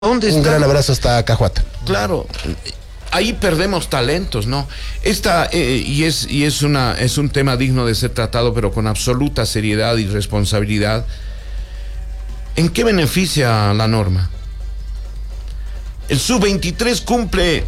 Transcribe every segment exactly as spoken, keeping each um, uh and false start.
¿Dónde Un está? gran abrazo hasta Cajuata. Claro, ahí perdemos talentos, ¿no? Esta, eh, y es, y es, una, es un tema digno de ser tratado, pero con absoluta seriedad y responsabilidad. ¿En qué beneficia la norma? El sub veintitrés cumple,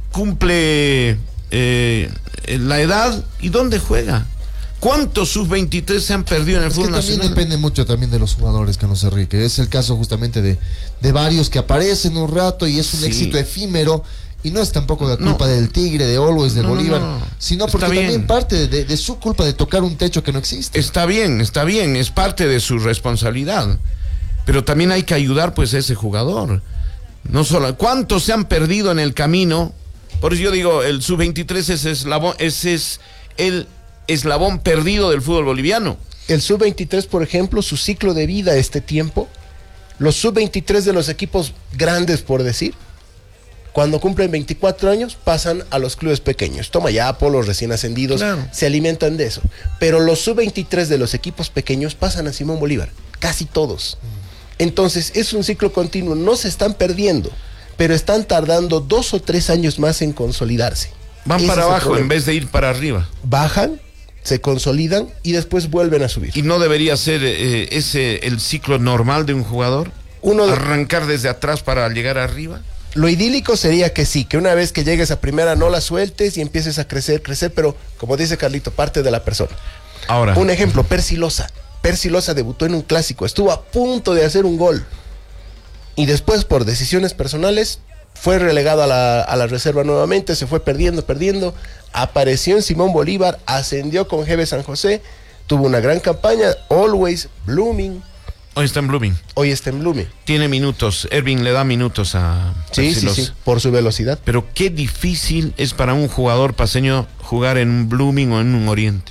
cumple eh, la edad, ¿y dónde juega? ¿Cuántos sub veintitrés se han perdido en el es fútbol que también nacional? depende mucho también de los jugadores, Carlos Enrique. Es el caso justamente de, de varios que aparecen un rato y es un Sí. éxito efímero. Y no es tampoco la No. culpa del Tigre, de Always, del No, no, Bolívar, no. sino Está porque bien. también parte de, de su culpa de tocar un techo que no existe. Está bien, está bien, es parte de su responsabilidad. Pero también hay que ayudar pues a ese jugador. No solo, ¿cuántos se han perdido en el camino? Por eso yo digo, el sub veintitrés es eslabón, ese es el eslabón perdido del fútbol boliviano. El sub veintitrés, por ejemplo, su ciclo de vida este tiempo, los sub veintitrés de los equipos grandes, por decir, cuando cumplen veinticuatro años, pasan a los clubes pequeños. Tomayapo, los recién ascendidos, Claro. se alimentan de eso. Pero los sub veintitrés de los equipos pequeños pasan a Simón Bolívar, casi todos. Entonces, es un ciclo continuo, no se están perdiendo, pero están tardando dos o tres años más en consolidarse. Van Ese para es el abajo problema. en vez de ir para arriba. Bajan, se consolidan y después vuelven a subir. ¿Y no debería ser eh, ese el ciclo normal de un jugador? Uno de- ¿Arrancar desde atrás para llegar arriba? Lo idílico sería que sí, que una vez que llegues a primera no la sueltes y empieces a crecer, crecer, pero como dice Carlito, parte de la persona. Ahora, Un ejemplo, Percy Loza. Percy Loza debutó en un clásico, estuvo a punto de hacer un gol. Y después, por decisiones personales, fue relegado a la, a la reserva nuevamente, se fue perdiendo, perdiendo. Apareció en Simón Bolívar, ascendió con G B San José, tuvo una gran campaña, Always, Blooming, hoy está en Blooming. hoy está en Blooming. Tiene minutos, Ervin le da minutos a Sí, sí, Percilos. sí, por su velocidad. Pero qué difícil es para un jugador paseño jugar en un Blooming o en un Oriente.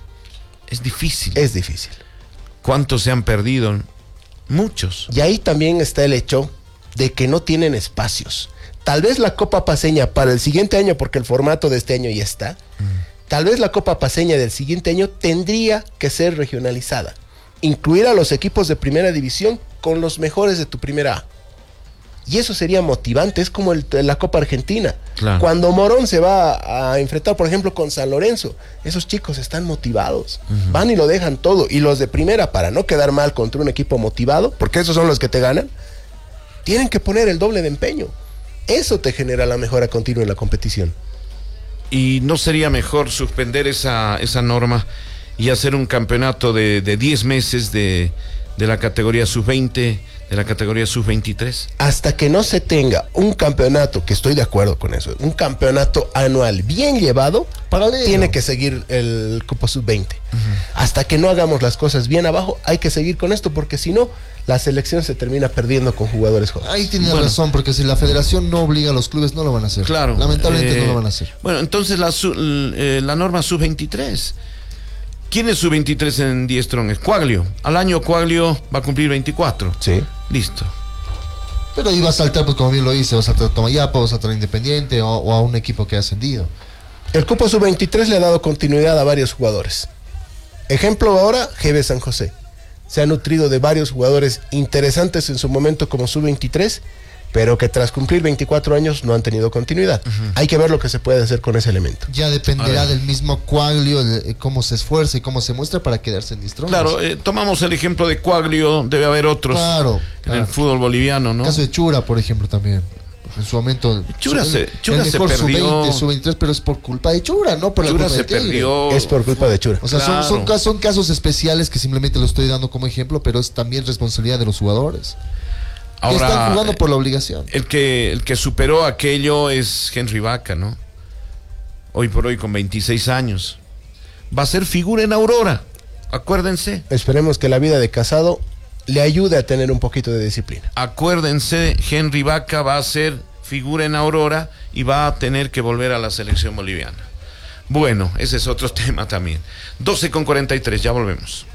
Es difícil. Es difícil. ¿Cuántos se han perdido? Muchos. Y ahí también está el hecho de que no tienen espacios. Tal vez la Copa Paceña para el siguiente año, porque el formato de este año ya está, mm. tal vez la Copa Paceña del siguiente año tendría que ser regionalizada. Incluir a los equipos de primera división con los mejores de tu primera A. Y eso sería motivante, es como el, la Copa Argentina. Claro. Cuando Morón se va a enfrentar, por ejemplo, con San Lorenzo, esos chicos están motivados, uh-huh. van y lo dejan todo. Y los de primera, para no quedar mal contra un equipo motivado, porque esos son los que te ganan, tienen que poner el doble de empeño. Eso te genera la mejora continua en la competición. ¿Y no sería mejor suspender esa, esa norma y hacer un campeonato de diez meses de, de la categoría sub veinte, de la categoría sub veintitrés? Hasta que no se tenga un campeonato, que estoy de acuerdo con eso, un campeonato anual bien llevado, paralelo, tiene que seguir el cupo sub veinte. Uh-huh. Hasta que no hagamos las cosas bien abajo, hay que seguir con esto, porque si no, la selección se termina perdiendo con jugadores jóvenes. Ahí tienes bueno. razón, porque si la federación no obliga a los clubes, no lo van a hacer. Claro. Lamentablemente eh, no lo van a hacer. Bueno, entonces la, eh, la norma sub veintitrés. ¿Quién es sub veintitrés en Die Strong? Es Quaglio. Al año Quaglio va a cumplir veinticuatro. Sí. Listo. Pero iba a saltar, pues como bien lo hice, va a saltar a Tomayapo, va a saltar a Independiente o, o a un equipo que ha ascendido. El cupo sub veintitrés le ha dado continuidad a varios jugadores. Ejemplo ahora, G B San José. Se ha nutrido de varios jugadores interesantes en su momento como sub veintitrés, pero que tras cumplir veinticuatro años no han tenido continuidad. Uh-huh. Hay que ver lo que se puede hacer con ese elemento. Ya dependerá del mismo Quaglio, de cómo se esfuerza y cómo se muestra para quedarse en Die Strong. Claro, eh, tomamos el ejemplo de Quaglio, debe haber otros claro, en claro. el fútbol boliviano, ¿no? El caso de Chura, por ejemplo, también. En su momento, Chura se, Chura el se mejor perdió. sub veinte, sub veintitrés, pero es por culpa de Chura, no por Chura la culpa se de Tigre. perdió. Es por culpa de Chura. O sea, claro. son, son, son casos especiales que simplemente lo estoy dando como ejemplo, pero es también responsabilidad de los jugadores. Ahora, que están jugando por la obligación. El que, el que superó aquello es Henry Vaca, ¿no? Hoy por hoy con veintiséis años. Va a ser figura en Aurora, acuérdense. Esperemos que la vida de Casado le ayude a tener un poquito de disciplina. Acuérdense, Henry Vaca va a ser figura en Aurora y va a tener que volver a la selección boliviana. Bueno, ese es otro tema también. doce con cuarenta y tres, ya volvemos.